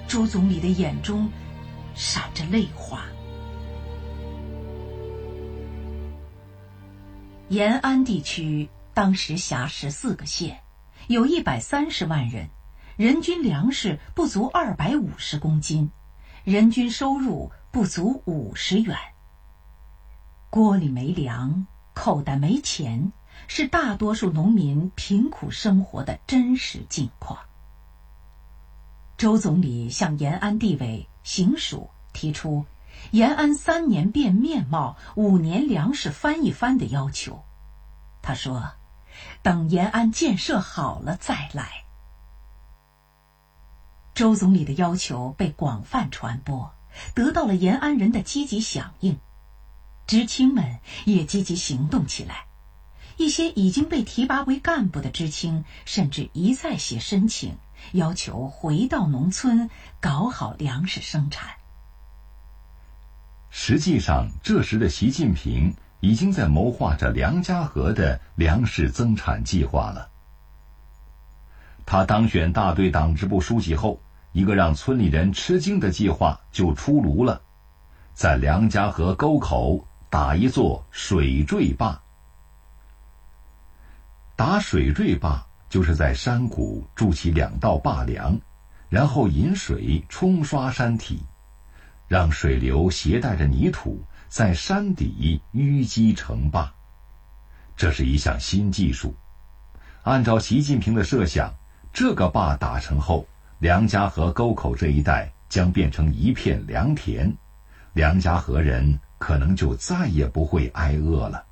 周总理的眼中闪着泪花。延安地区当时辖14个县，有130万人，人均粮食不足250公斤，人均收入不足50元。锅里没粮，口袋没钱，是大多数农民贫苦生活的真实境况。周总理向延安地委、行署提出延安3年变面貌，5年粮食翻一番的要求。他说，等延安建设好了再来。周总理的要求被广泛传播，得到了延安人的积极响应，知青们也积极行动起来。一些已经被提拔为干部的知青甚至一再写申请，要求回到农村搞好粮食生产。 实际上，这时的习近平已经在谋划着梁家河的粮食增产计划了。他当选大队党支部书记后，一个让村里人吃惊的计划就出炉了，在梁家河沟口打一座水坠坝。打水坠坝就是在山谷筑起2道坝梁，然后引水冲刷山体，让水流携带着泥土在山底淤积成坝。这是一项新技术。按照习近平的设想，这个坝打成后，梁家河沟口这一带将变成一片良田，梁家河人可能就再也不会挨饿了。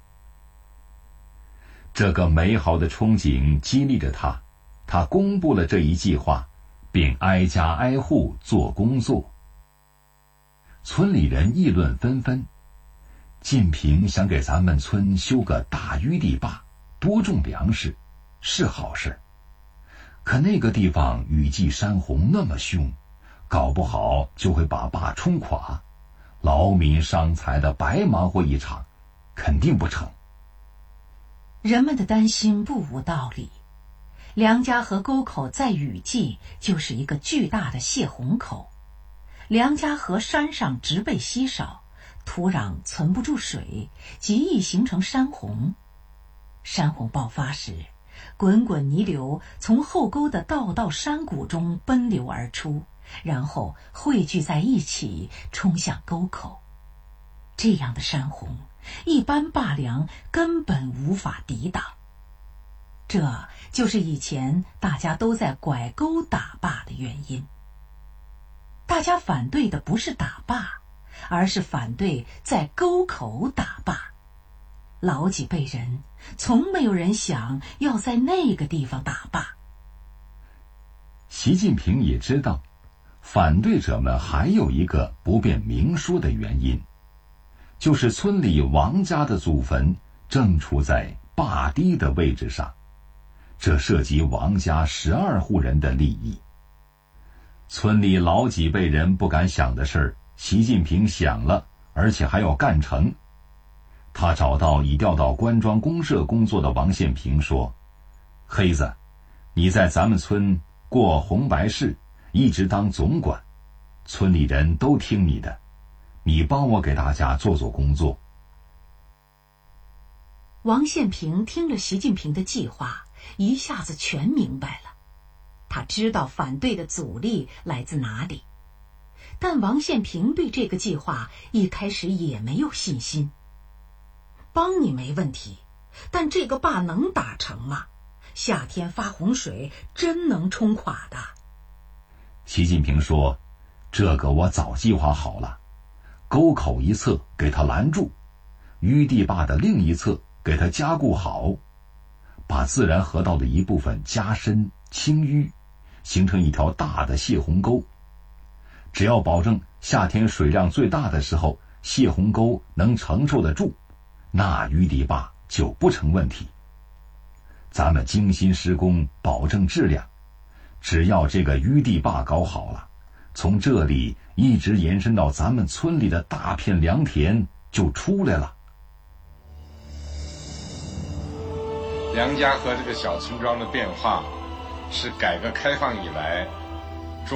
这个美好的憧憬激励着他，他公布了这一计划，并挨家挨户做工作。村里人议论纷纷，晋平想给咱们村修个大淤地坝，多种粮食，是好事。可那个地方雨季山洪那么凶，搞不好就会把坝冲垮，劳民伤财的白忙活一场，肯定不成。 人们的担心不无道理。梁家河沟口在雨季就是一个巨大的泄洪口，梁家河山上植被稀少，土壤存不住水，极易形成山洪。山洪爆发时，滚滚泥流从后沟的道道山谷中奔流而出，然后汇聚在一起，冲向沟口。这样的山洪，一般坝梁根本无法抵挡。这就是以前大家都在拐沟打坝的原因。大家反对的不是打坝，而是反对在沟口打坝。老几辈人从没有人想要在那个地方打坝。 习近平也知道，反对者们还有一个不便明说的原因，就是村里王家的祖坟正处在坝堤的位置上，这涉及王家12户人的利益。村里老几辈人不敢想的事儿，习近平想了，而且还要干成。他找到已调到关庄公社工作的王献平说，黑子，你在咱们村过红白事，一直当总管，村里人都听你的，你帮我给大家做做工作。 王献平听了习近平的计划，一下子全明白了。他知道反对的阻力来自哪里，但王献平对这个计划一开始也没有信心。帮你没问题，但这个坝能打成吗？夏天发洪水真能冲垮的。 习近平说，这个我早计划好了，沟口一侧给它拦住，淤地坝的另一侧给它加固好，把自然河道的一部分加深清淤，形成一条大的泄洪沟。只要保证夏天水量最大的时候，泄洪沟能承受得住，那淤地坝就不成问题。咱们精心施工，保证质量，只要这个淤地坝搞好了，从这里一直延伸到咱们村里的大片良田就出来了。 梁家河这个小村庄的变化，是改革开放以来